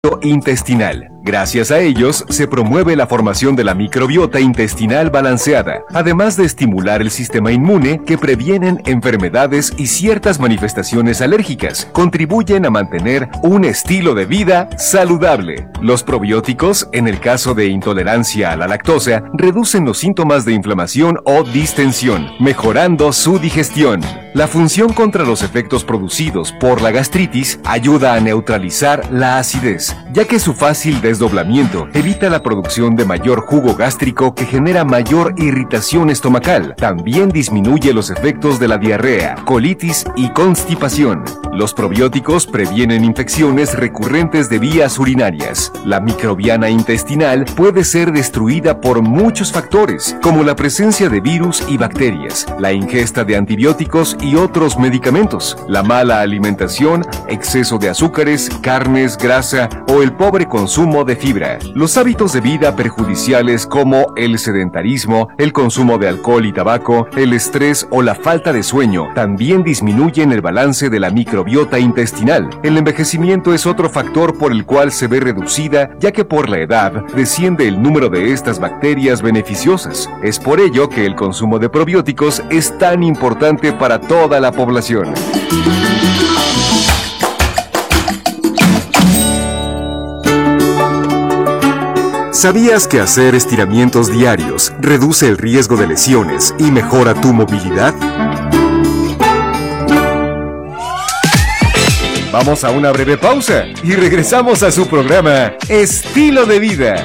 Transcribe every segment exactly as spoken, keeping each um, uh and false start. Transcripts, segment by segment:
intestinal. Gracias a ellos, se promueve la formación de la microbiota intestinal balanceada, además de estimular el sistema inmune que previenen enfermedades y ciertas manifestaciones alérgicas. Contribuyen a mantener un estilo de vida saludable. Los probióticos, en el caso de intolerancia a la lactosa, reducen los síntomas de inflamación o distensión, mejorando su digestión. La función contra los efectos producidos por la gastritis ayuda a neutralizar la acidez, ya que su fácil desdoblamiento evita la producción de mayor jugo gástrico que genera mayor irritación estomacal. También disminuye los efectos de la diarrea, colitis y constipación. Los probióticos previenen infecciones recurrentes de vías urinarias. La microbiana intestinal puede ser destruida por muchos factores, como la presencia de virus y bacterias, la ingesta de antibióticos y otros medicamentos, la mala alimentación, exceso de azúcares, carnes, grasa o el pobre consumo de fibra. Los hábitos de vida perjudiciales como el sedentarismo, el consumo de alcohol y tabaco, el estrés o la falta de sueño también disminuyen el balance de la microbiota intestinal. El envejecimiento es otro factor por el cual se ve reducida, ya que por la edad desciende el número de estas bacterias beneficiosas. Es por ello que el consumo de probióticos es tan importante para toda la población. ¿Sabías que hacer estiramientos diarios reduce el riesgo de lesiones y mejora tu movilidad? Vamos a una breve pausa y regresamos a su programa Estilo de Vida.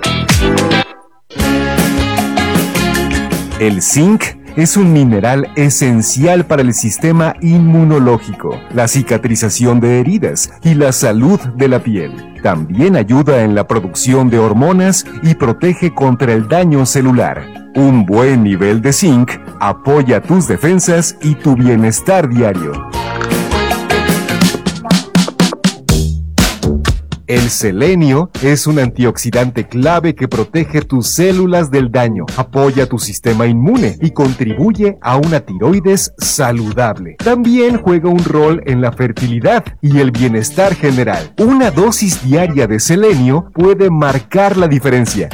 El zinc es un mineral esencial para el sistema inmunológico, la cicatrización de heridas y la salud de la piel. También ayuda en la producción de hormonas y protege contra el daño celular. Un buen nivel de zinc apoya tus defensas y tu bienestar diario. El selenio es un antioxidante clave que protege tus células del daño, apoya tu sistema inmune y contribuye a una tiroides saludable. También juega un rol en la fertilidad y el bienestar general. Una dosis diaria de selenio puede marcar la diferencia.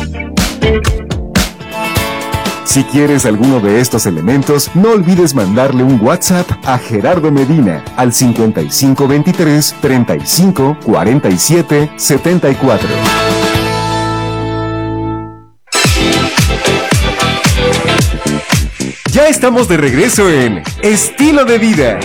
Si quieres alguno de estos elementos, no olvides mandarle un WhatsApp a Gerardo Medina al cincuenta y cinco veintitrés, treinta y cinco, cuarenta y siete, setenta y cuatro. Ya estamos de regreso en Estilo de Vida.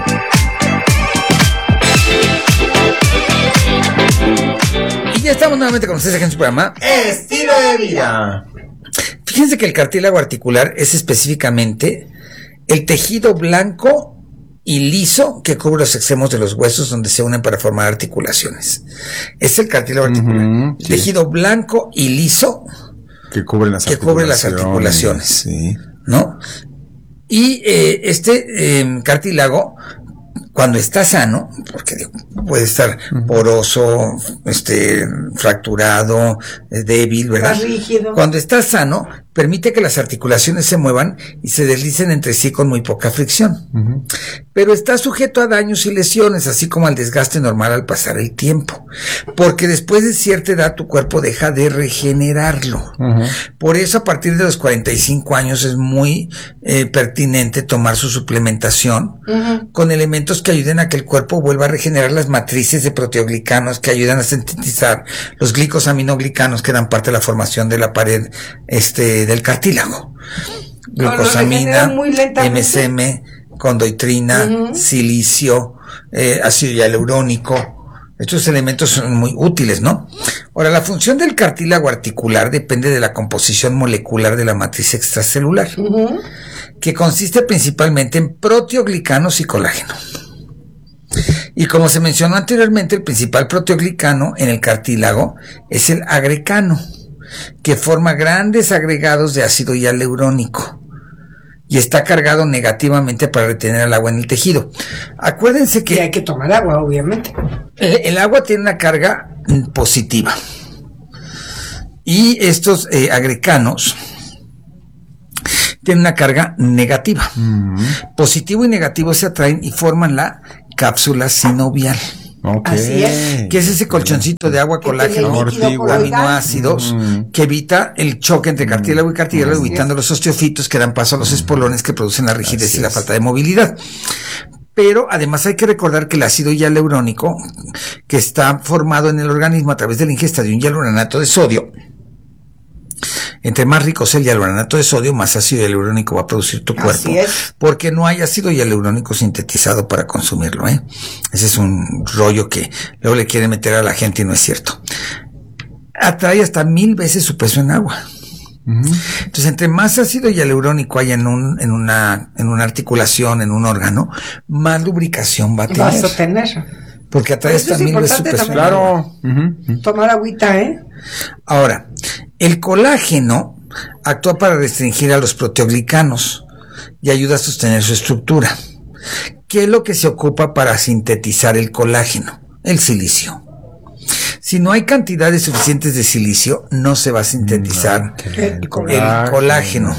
Y ya estamos nuevamente con ustedes aquí en su programa Estilo de Vida. Fíjense que el cartílago articular es específicamente el tejido blanco y liso que cubre los extremos de los huesos donde se unen para formar articulaciones. Es el cartílago articular. Uh-huh, sí. Tejido blanco y liso que cubre las que articulaciones. Cubre las articulaciones, sí. ¿no? Y eh, este eh, cartílago, cuando está sano, porque digo, puede estar poroso, este, fracturado, débil, ¿verdad? Rígido. Cuando está sano, permite que las articulaciones se muevan y se deslicen entre sí con muy poca fricción. Uh-huh. Pero está sujeto a daños y lesiones, así como al desgaste normal al pasar el tiempo. Porque después de cierta edad tu cuerpo deja de regenerarlo. Uh-huh. Por eso a partir de los cuarenta y cinco años es muy eh, pertinente tomar su suplementación uh-huh. con elementos que ayuden a que el cuerpo vuelva a regenerar las matrices de proteoglicanos que ayudan a sintetizar los glicosaminoglicanos que dan parte de la formación de la pared este del cartílago. Glucosamina, M S M, condoitrina, uh-huh. silicio, eh, ácido hialurónico. Estos elementos son muy útiles, ¿no? Ahora, la función del cartílago articular depende de la composición molecular de la matriz extracelular, uh-huh. que consiste principalmente en proteoglicanos y colágeno. Y como se mencionó anteriormente, el principal proteoglicano en el cartílago es el agrecano, que forma grandes agregados de ácido hialurónico y está cargado negativamente para retener el agua en el tejido. Acuérdense que... Y hay que tomar agua, obviamente. El, el agua tiene una carga positiva. Y estos eh, agrecanos tienen una carga negativa. Mm. Positivo y negativo se atraen y forman la cápsula sinovial. Ok. Así es. Que es ese colchoncito de agua, Que colágeno, tiene líquido coloidal. aminoácidos, Mm. que evita el choque entre cartílago y cartílago, Así evitando es. los osteofitos que dan paso a los espolones que producen la rigidez Así y la es. falta de movilidad. Pero además hay que recordar que el ácido hialurónico, que está formado en el organismo a través de la ingesta de un hialuranato de sodio, entre más rico sea el hialuranato de sodio, más ácido hialurónico va a producir tu Así cuerpo. es. Porque no hay ácido hialurónico sintetizado para consumirlo, ¿eh? Ese es un rollo que luego le quiere meter a la gente y no es cierto. Atrae hasta mil veces su peso en agua. Ujú. Entonces, entre más ácido hialurónico haya en un, en una, en una articulación, en un órgano, más lubricación va a tener. Vas a tener. Porque atrae Eso hasta es mil veces su importante peso en también. agua. Claro. Ujú. Tomar agüita, ¿eh? Ahora, el colágeno actúa para restringir a los proteoglicanos y ayuda a sostener su estructura. ¿Qué es lo que se ocupa para sintetizar el colágeno? El silicio. Si no hay cantidades suficientes de silicio, no se va a sintetizar El el colágeno. colágeno,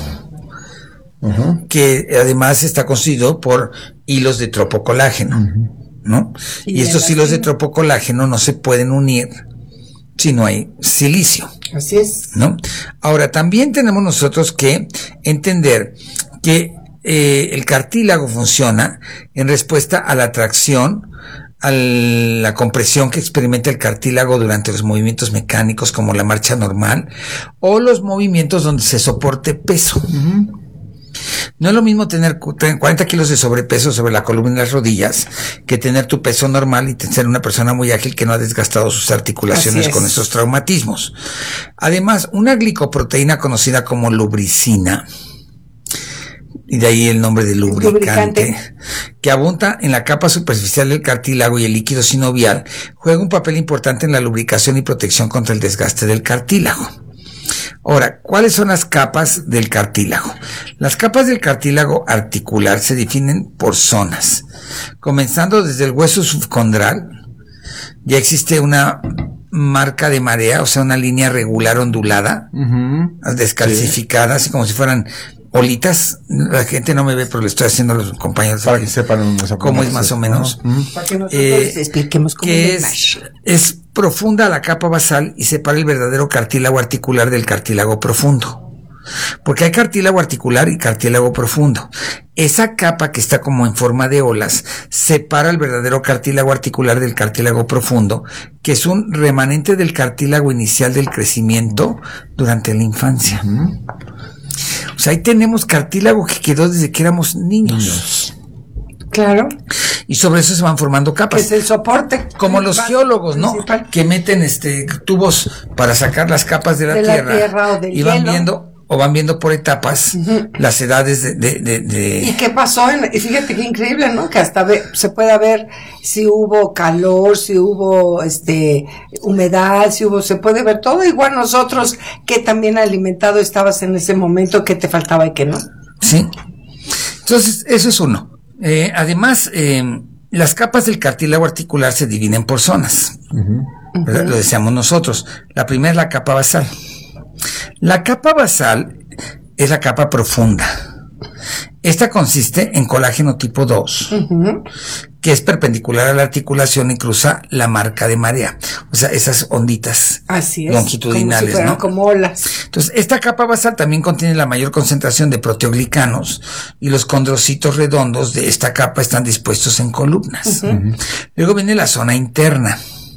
Ujú. que además está constituido por hilos de tropocolágeno, ¿no? Y Y, de estos elastina. hilos de tropocolágeno no se pueden unir si no hay silicio, Así es. ¿no? Ahora, también tenemos nosotros que entender que eh, el cartílago funciona en respuesta a la tracción, a la compresión que experimenta el cartílago durante los movimientos mecánicos como la marcha normal o los movimientos donde se soporte peso. No es lo mismo tener cu- tener cuarenta kilos de sobrepeso sobre la columna y las rodillas que tener tu peso normal y ser una persona muy ágil que no ha desgastado sus articulaciones Así es. con esos traumatismos. Además, una glicoproteína conocida como lubricina, y de ahí el nombre de lubricante, Lubricante. que abunda en la capa superficial del cartílago y el líquido sinovial, juega un papel importante en la lubricación y protección contra el desgaste del cartílago. Ahora, ¿cuáles son las capas del cartílago? Las capas del cartílago articular se definen por zonas. Comenzando desde el hueso subcondral, ya existe una marca de marea, o sea, una línea regular ondulada, Ujú. descalcificada, así como si fueran olitas. La gente no me ve, pero le estoy haciendo a los compañeros Para que sepan más o cómo es menos, más o ¿no? menos. Ujú. Para que nosotros Eh, les expliquemos cómo que es. es, es profunda la capa basal y separa el verdadero cartílago articular del cartílago profundo. Porque hay cartílago articular y cartílago profundo. Esa capa que está como en forma de olas separa el verdadero cartílago articular del cartílago profundo, que es un remanente del cartílago inicial del crecimiento durante la infancia. O sea, ahí tenemos cartílago que quedó desde que éramos niños. Claro. Y sobre eso se van formando Que capas. es el soporte. Como los principal, geólogos, ¿no? principal. Que meten este tubos para sacar las capas de la, De la tierra, tierra o del y van hielo. viendo o van viendo por etapas las edades de, de, de, de- ¿Y qué pasó? En, y fíjate qué increíble, ¿no? Que hasta ve- se pueda ver si hubo calor, si hubo este humedad, si hubo, se puede ver todo. Igual nosotros, que también alimentado estabas en ese momento, que te faltaba y que no. ¿sí? Entonces, eso es uno. Eh, además, eh, las capas del cartílago articular se dividen por zonas. ¿Verdad? Lo decíamos nosotros. La primera es la capa basal. La capa basal es la capa profunda. Esta consiste en colágeno tipo dos, Ujú. que es perpendicular a la articulación y cruza la marca de marea. O sea, esas onditas Así es. longitudinales, como si fueran ¿no? como olas. Entonces, esta capa basal también contiene la mayor concentración de proteoglicanos y los condrocitos redondos de esta capa están dispuestos en columnas. Luego viene la zona interna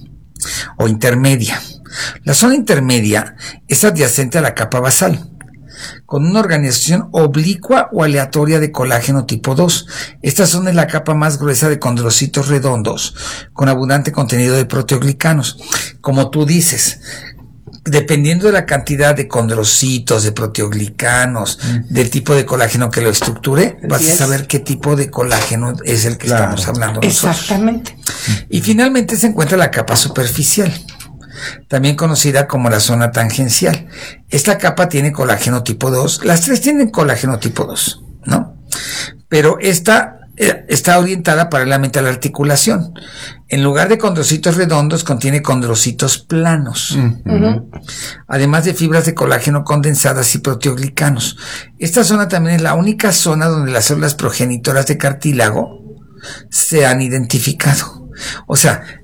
o intermedia. La zona intermedia es adyacente a la capa basal, con una organización oblicua o aleatoria de colágeno tipo dos. Esta zona es la capa más gruesa de condrocitos redondos, con abundante contenido de proteoglicanos. Como tú dices, dependiendo de la cantidad de condrocitos, de proteoglicanos, del tipo de colágeno que lo estructure, Así vas a es. saber qué tipo de colágeno es el que Claro. estamos hablando nosotros. Exactamente. Y finalmente se encuentra la capa superficial, también conocida como la zona tangencial. Esta capa tiene colágeno tipo dos, las tres tienen colágeno tipo dos, ¿no? Pero esta eh, está orientada paralelamente a la articulación. En lugar de condrocitos redondos, contiene condrocitos planos, Ujú. además de fibras de colágeno condensadas y proteoglicanos. Esta zona también es la única zona donde las células progenitoras de cartílago se han identificado. O sea,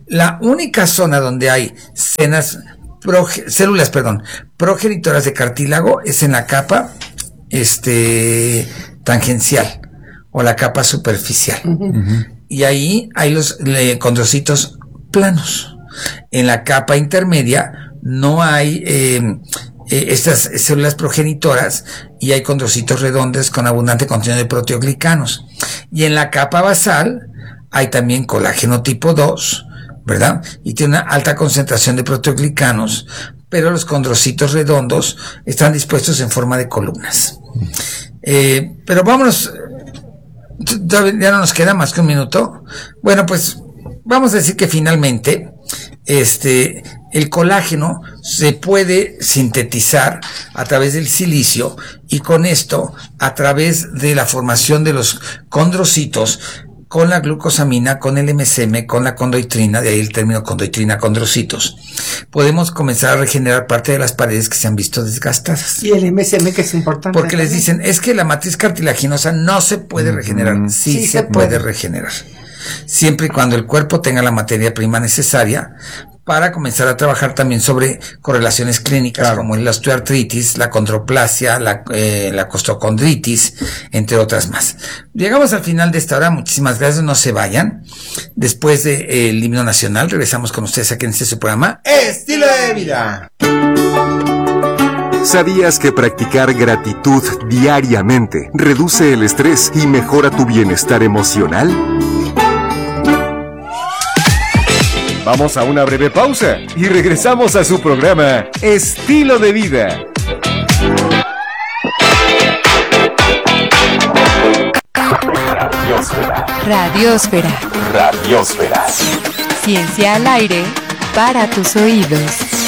La única zona donde hay cenas, proge, células, perdón, progenitoras de cartílago es en la capa este, tangencial o la capa superficial. Uh-huh. Y ahí hay los le, condrocitos planos. En la capa intermedia no hay eh, eh, estas células progenitoras y hay condrocitos redondos con abundante contenido de proteoglicanos. Y en la capa basal hay también colágeno tipo dos, ¿verdad? Y tiene una alta concentración de proteoglicanos, pero los condrocitos redondos están dispuestos en forma de columnas. Eh, pero vámonos, ya no nos queda más que un minuto. Bueno, pues vamos a decir que finalmente este el colágeno se puede sintetizar a través del silicio y con esto, a través de la formación de los condrocitos, con la glucosamina, con el M S M, con la condoitrina, de ahí el término condoitrina condrocitos, podemos comenzar a regenerar parte de las paredes que se han visto desgastadas. Y el M S M, que es importante. Porque les dicen, es que la matriz cartilaginosa no se puede regenerar. Mm, sí, sí se, se puede. puede regenerar. Siempre y cuando el cuerpo tenga la materia prima necesaria para comenzar a trabajar también sobre correlaciones clínicas, claro, como la osteoartritis, la condroplasia, la, eh, la costocondritis, entre otras más. Llegamos al final de esta hora. Muchísimas gracias, no se vayan. Después del de, eh, himno nacional, regresamos con ustedes aquí en este su programa Estilo de Vida. ¿Sabías que practicar gratitud diariamente reduce el estrés y mejora tu bienestar emocional? Vamos a una breve pausa y regresamos a su programa Estilo de Vida. Radiosfera. Radiosfera. Radiosfera. Ciencia al aire para tus oídos.